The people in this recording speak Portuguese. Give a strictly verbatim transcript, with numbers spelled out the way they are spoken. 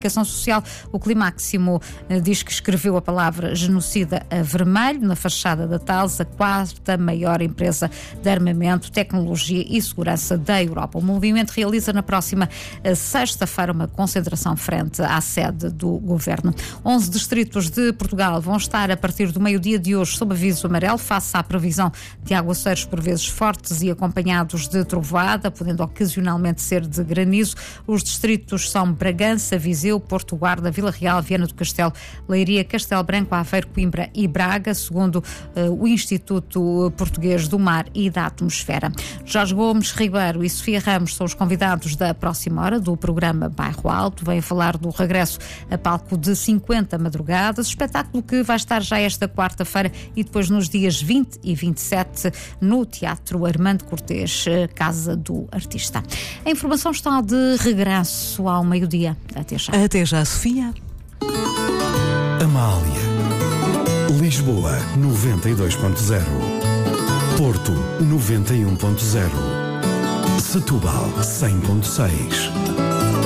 Comunicação Social, o Climáximo eh, diz que escreveu a palavra genocida a vermelho na fachada da Thales, a quarta maior empresa de armamento, tecnologia e segurança da Europa. O movimento realiza na próxima eh, sexta-feira uma concentração frente à sede do governo. onze distritos de Portugal vão estar a partir do meio-dia de hoje sob aviso amarelo, face à previsão de aguaceiros por vezes fortes e acompanhados de trovoada, podendo ocasionalmente ser de granizo. Os distritos são Bragança, Viseu, Porto Guarda, Vila Real, Viana do Castelo, Leiria, Castelo Branco, Aveiro, Coimbra e Braga, segundo uh, o Instituto Português do Mar e da Atmosfera. Jorge Gomes Ribeiro e Sofia Ramos são os convidados da próxima hora do programa Bairro Alto. Vêm falar do regresso a palco de cinquenta madrugadas, espetáculo que vai estar já esta quarta-feira e depois nos dias vinte e vinte e sete no Teatro Armando Cortês, Casa do Artista. A informação está de regresso ao meio-dia. Até já. Até já, Sofia. Amália. Lisboa, noventa e dois ponto zero. Porto, noventa e um ponto zero. Setúbal, cem ponto seis.